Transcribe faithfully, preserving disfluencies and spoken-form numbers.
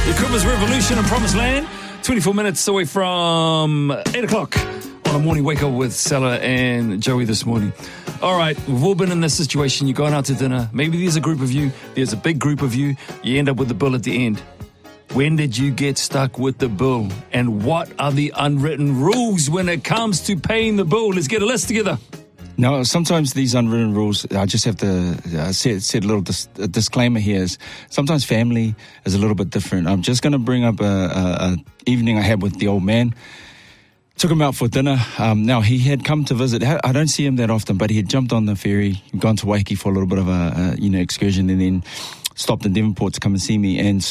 The Equipers Revolution and Promised Land. twenty-four minutes away from eight o'clock on a morning wake up with Salah and Joey this morning. All right, we've all been in this situation. You're going out to dinner. Maybe there's a group of you. There's a big group of you. You end up with the bill at the end. When did you get stuck with the bill? And what are the unwritten rules when it comes to paying the bill? Let's get a list together. No, sometimes these unwritten rules, I just have to uh, set, set a little dis- a disclaimer here. Is sometimes family is a little bit different. I'm just going to bring up a, a, a evening I had with the old man. Took him out for dinner. Um, now, he had come to visit. I don't see him that often, but he had jumped on the ferry, gone to Waiheke for a little bit of a, a you know excursion, and then stopped in Devonport to come and see me. And